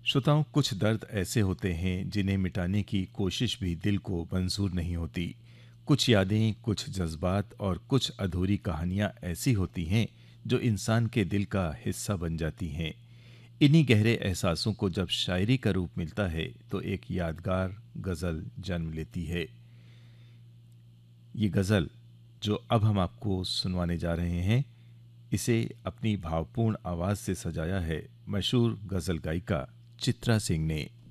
श्रोताओं, कुछ दर्द ऐसे होते हैं जिन्हें मिटाने की कोशिश भी दिल को मंजूर नहीं होती। कुछ यादें, कुछ जज्बात और कुछ अधूरी कहानियां ऐसी होती हैं जो इंसान के दिल का हिस्सा बन जाती हैं। इन्हीं गहरे एहसासों को जब शायरी का रूप मिलता है तो एक यादगार गज़ल जन्म लेती है। ये गज़ल जो अब हम आपको सुनवाने जा रहे हैं, इसे अपनी भावपूर्ण आवाज़ से सजाया है मशहूर गज़ल गायिका चित्रा सिंह ने।